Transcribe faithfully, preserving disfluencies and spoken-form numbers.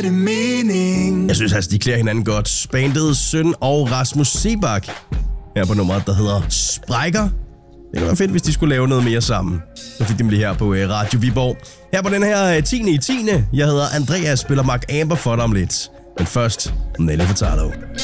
det mening? Jeg synes altså, de klæder hinanden godt. Bandet Søn og Rasmus Sebak her på nummeret, der hedder Sprækker. Det kunne være fedt, hvis de skulle lave noget mere sammen. Så fik de lige her på Radio Viborg. Her på den her tiende i tiende Jeg hedder Andreas, spiller Mark Amber for dig om lidt. Men først, Nelly Furtado.